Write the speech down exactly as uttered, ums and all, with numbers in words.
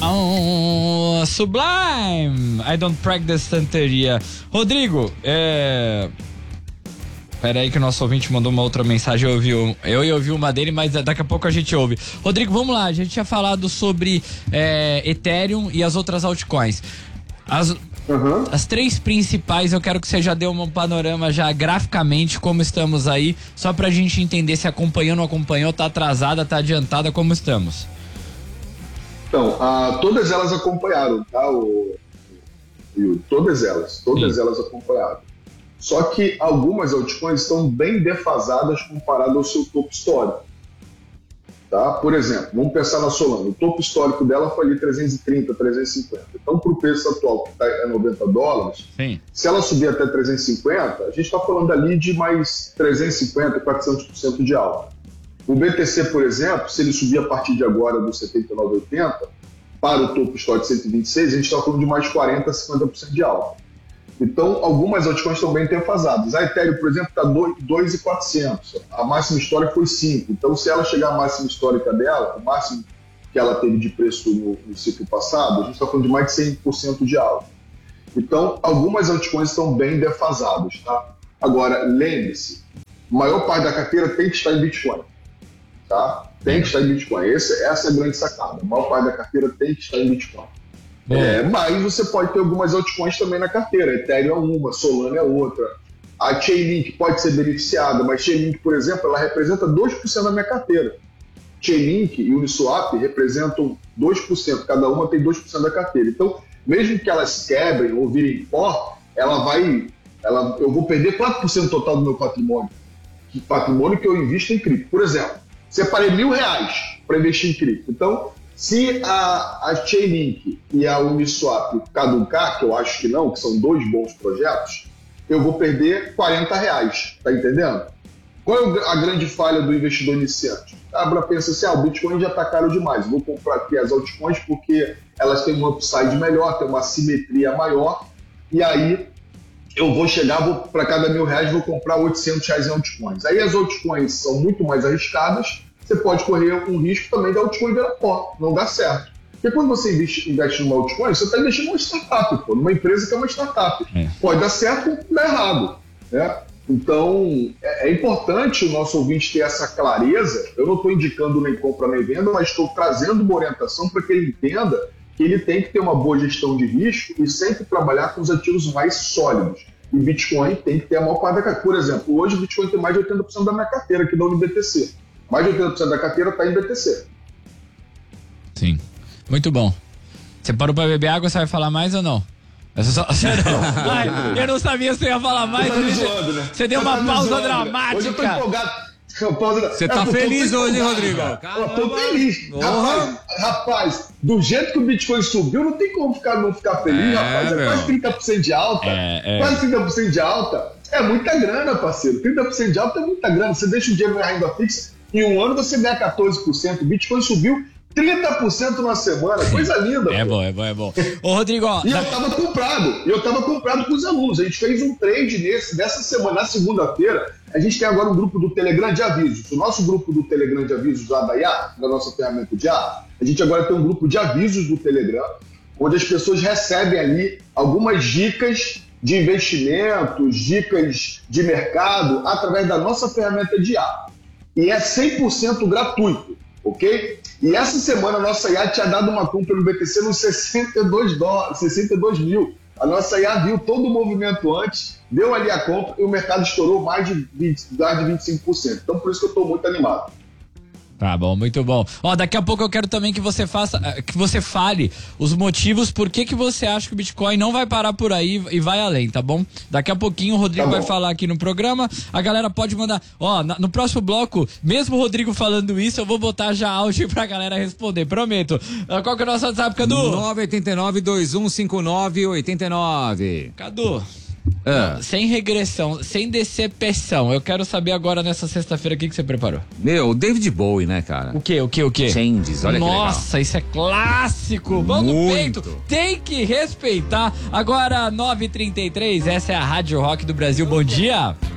Oh, Sublime, I don't practice Santeria. Rodrigo, é... Pera aí que o nosso ouvinte mandou uma outra mensagem, eu ouvi, eu ouvi uma dele, mas daqui a pouco a gente ouve. Rodrigo, vamos lá, a gente tinha falado sobre é, Ethereum e as outras altcoins. As, uhum. as três principais, eu quero que você já dê um panorama já graficamente como estamos aí, só pra gente entender se acompanhou, não acompanhou, tá atrasada, tá adiantada, como estamos. Então, a, todas elas acompanharam, tá? O, o, todas elas, todas Sim. elas acompanharam. Só que algumas altcoins estão bem defasadas comparado ao seu topo histórico. Tá? Por exemplo, vamos pensar na Solana. O topo histórico dela foi ali trezentos e trinta, trezentos e cinquenta. Então, para o preço atual, que está é noventa dólares, Sim. se ela subir até trezentos e cinquenta, a gente está falando ali de mais trezentos e cinquenta, quatrocentos por cento de alta. O B T C, por exemplo, se ele subir a partir de agora dos setenta e nove, oitenta, para o topo histórico de cento e vinte e seis, a gente está falando de mais quarenta, cinquenta por cento de alta. Então, algumas altcoins estão bem defasadas. A Ethereum, por exemplo, está dois mil e quatrocentos. A máxima histórica foi cinco. Então, se ela chegar à máxima histórica dela, o máximo que ela teve de preço no, no ciclo passado, a gente está falando de mais de cem por cento de alta. Então, algumas altcoins estão bem defasadas. Tá? Agora, lembre-se, a maior parte da carteira tem que estar em Bitcoin. Tá? Tem que estar em Bitcoin. Esse, essa é a grande sacada. A maior parte da carteira tem que estar em Bitcoin. É, mas você pode ter algumas altcoins também na carteira. Ethereum é uma, Solana é outra. A Chainlink pode ser beneficiada, mas Chainlink, por exemplo, ela representa dois por cento da minha carteira. Chainlink e Uniswap representam dois por cento, cada uma tem dois por cento da carteira. Então, mesmo que elas quebrem ou virem pó, ela vai, ela, eu vou perder quatro por cento total do meu patrimônio. Que patrimônio que eu invisto em cripto. Por exemplo, separei mil reais para investir em cripto. Então, se a, a Chainlink e a Uniswap caducar, que eu acho que não, que são dois bons projetos, eu vou perder quarenta reais, tá entendendo? Qual é a grande falha do investidor iniciante? A pensa assim, ah, o Bitcoin já está caro demais, vou comprar aqui as altcoins porque elas têm um upside melhor, têm uma simetria maior, e aí eu vou chegar, vou, para cada mil reais, vou comprar oitocentos reais em altcoins. Aí as altcoins são muito mais arriscadas, você pode correr um risco também da altcoin virar pó, não dá certo. Porque quando você investe, investe numa altcoin, você está investindo numa startup, pô, numa empresa que é uma startup. É. Pode dar certo ou dar errado. Né? Então, é, é importante o nosso ouvinte ter essa clareza. Eu não estou indicando nem compra nem venda, mas estou trazendo uma orientação para que ele entenda que ele tem que ter uma boa gestão de risco e sempre trabalhar com os ativos mais sólidos. E Bitcoin tem que ter a maior parte da carteira. Por exemplo, hoje o Bitcoin tem mais de oitenta por cento da minha carteira aqui da Uni B T C. Mais de oitenta por cento da carteira está em B T C. Sim, muito bom. Você parou para beber água, você vai falar mais ou não? Eu, só... não. Ai, eu não sabia se você ia falar mais. Tá você, zoando, né? Você deu uma tá pausa zoando, dramática. Hoje eu tô empolgado. Você tá é, feliz hoje, hein, Rodrigo? Eu tô feliz. Rapaz, rapaz, do jeito que o Bitcoin subiu, não tem como ficar, não ficar feliz, é, rapaz. É meu. Quase trinta por cento de alta. É, é. Quase trinta por cento de alta. É muita grana, parceiro. trinta por cento de alta é muita grana. Você deixa o dinheiro na renda fixa, em um ano você ganha quatorze por cento. O Bitcoin subiu trinta por cento na semana, coisa linda. É pô. bom, é bom, é bom. Ô, Rodrigo, ó, e tá... eu tava comprado, e eu tava comprado com os alunos. A gente fez um trade nesse, dessa semana, na segunda-feira. A gente tem agora um grupo do Telegram de avisos. O nosso grupo do Telegram de avisos lá da I A, da nossa ferramenta de I A, a gente agora tem um grupo de avisos do Telegram, onde as pessoas recebem ali algumas dicas de investimentos, dicas de mercado, através da nossa ferramenta de I A. E é cem por cento gratuito. Ok? E essa semana a nossa I A tinha dado uma compra no B T C nos sessenta e dois dólares, sessenta e dois mil. A nossa I A viu todo o movimento antes, deu ali a compra e o mercado estourou mais de, vinte, mais de vinte e cinco por cento. Então por isso que eu estou muito animado. Tá bom, muito bom. Ó, daqui a pouco eu quero também que você faça, que você fale os motivos por que que você acha que o Bitcoin não vai parar por aí e vai além, tá bom? Daqui a pouquinho o Rodrigo tá vai falar aqui no programa, a galera pode mandar, ó, na, no próximo bloco, mesmo o Rodrigo falando isso, eu vou botar já áudio pra galera responder, prometo. Qual que é o nosso WhatsApp, Cadu? nove oito nove, dois um cinco nove, oito nove. Cadu, ah. sem regressão, sem decepção, eu quero saber agora nessa sexta-feira o que que você preparou. Meu, o David Bowie, né, cara? O que, o que, o que? Changes, olha que legal. Nossa, isso é clássico, mão no peito, tem que respeitar. Agora nove e trinta e três, essa é a Rádio Rock do Brasil, bom dia.